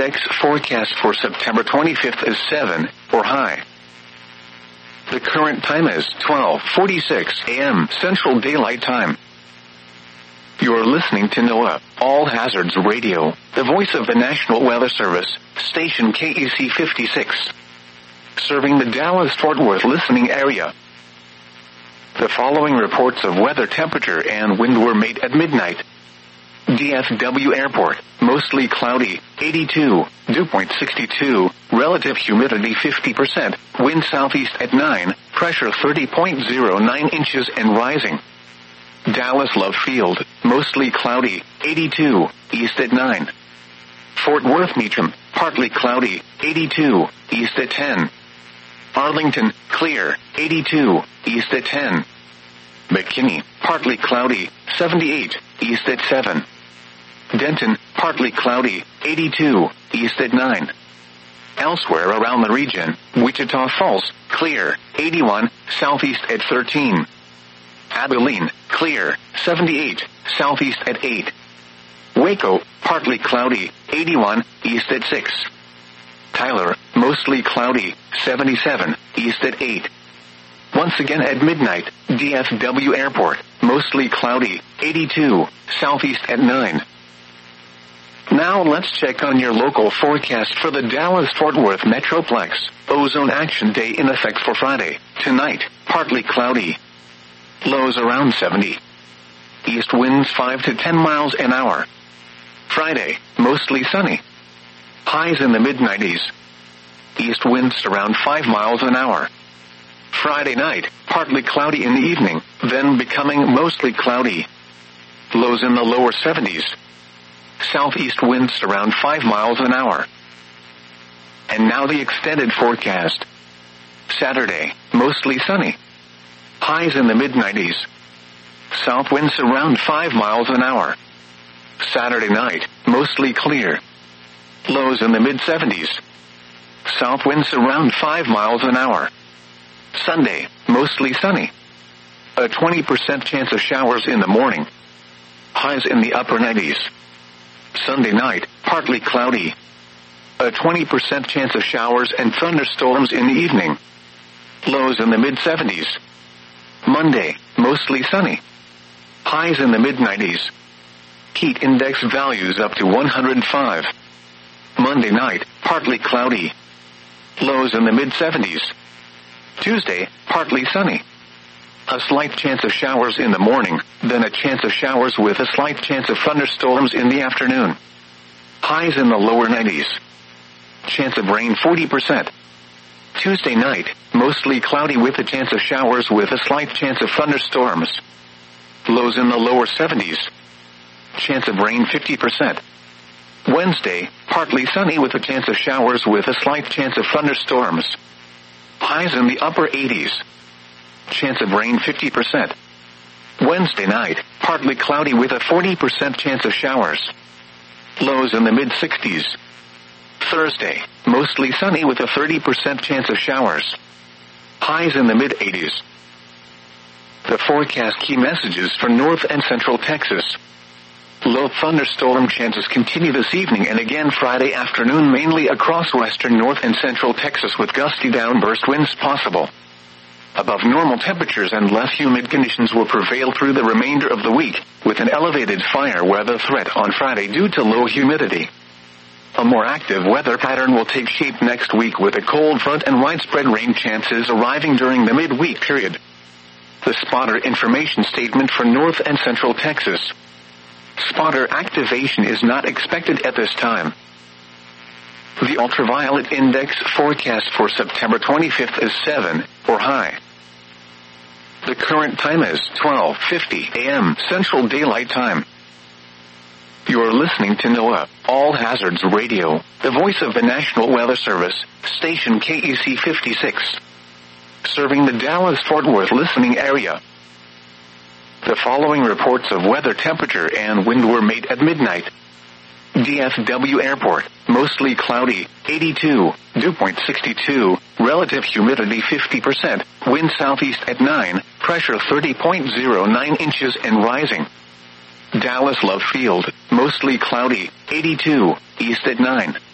index forecast for September 25th is 7, or high. The current time is 12:46 a.m. Central Daylight Time. You're listening to NOAA, All Hazards Radio, the voice of the National Weather Service, station KEC 56. Serving the Dallas-Fort Worth listening area. The following reports of weather temperature and wind were made at midnight. DFW Airport, mostly cloudy, 82, dew point 62, relative humidity 50%, wind southeast at 9, pressure 30.09 inches and rising. Dallas Love Field, mostly cloudy, 82, east at 9. Fort Worth Meacham, partly cloudy, 82, east at 10. Arlington, clear, 82, east at 10. McKinney, partly cloudy, 78, east at 7. Denton, partly cloudy, 82, east at 9. Elsewhere around the region, Wichita Falls, clear, 81, southeast at 13. Abilene, clear, 78, southeast at 8. Waco, partly cloudy, 81, east at 6. Tyler, mostly cloudy, 77, east at 8. Once again at midnight, DFW Airport, mostly cloudy, 82, southeast at 9. Now let's check on your local forecast for the Dallas-Fort Worth Metroplex. Ozone Action Day in effect for Friday. Tonight, partly cloudy. Lows around 70. East winds 5 to 10 miles an hour. Friday, mostly sunny. Highs in the mid-90s. East winds around 5 miles an hour. Friday night, partly cloudy in the evening, then becoming mostly cloudy. Lows in the lower 70s. Southeast winds around 5 miles an hour. And now the extended forecast. Saturday, mostly sunny. Highs in the mid-90s. South winds around 5 miles an hour. Saturday night, mostly clear. Lows in the mid-70s. South winds around 5 miles an hour. Sunday, mostly sunny. A 20% chance of showers in the morning. Highs in the upper 90s. Sunday night, partly cloudy. A 20% chance of showers and thunderstorms in the evening. Lows in the mid-70s. Monday, mostly sunny. Highs in the mid-90s. Heat index values up to 105. Monday night, partly cloudy. Lows in the mid-70s. Tuesday, partly sunny. A slight chance of showers in the morning, then a chance of showers with a slight chance of thunderstorms in the afternoon. Highs in the lower 90s. Chance of rain 40%. Tuesday night, mostly cloudy with a chance of showers with a slight chance of thunderstorms. Lows in the lower 70s. Chance of rain 50%. Wednesday, partly sunny with a chance of showers with a slight chance of thunderstorms. Highs in the upper 80s. Chance of rain 50%. Wednesday night, partly cloudy with a 40% chance of showers. Lows in the mid-60s. Thursday, mostly sunny with a 30% chance of showers. Highs in the mid-80s. The forecast key messages for North and Central Texas. Low thunderstorm chances continue this evening and again Friday afternoon mainly across western North and Central Texas with gusty downburst winds possible. Above normal temperatures and less humid conditions will prevail through the remainder of the week, with an elevated fire weather threat on Friday due to low humidity. A more active weather pattern will take shape next week with a cold front and widespread rain chances arriving during the midweek period. The spotter information statement for North and Central Texas. Spotter activation is not expected at this time. The ultraviolet index forecast for September 25th is 7, or high. The current time is 12:50 a.m. Central Daylight Time. You're listening to NOAA, All Hazards Radio, the voice of the National Weather Service, station KEC 56. Serving the Dallas-Fort Worth listening area. The following reports of weather temperature and wind were made at midnight. DFW Airport, mostly cloudy, 82, dew point 62, relative humidity 50%, wind southeast at 9, pressure 30.09 inches and rising. Dallas Love Field, mostly cloudy, 82, east at 9.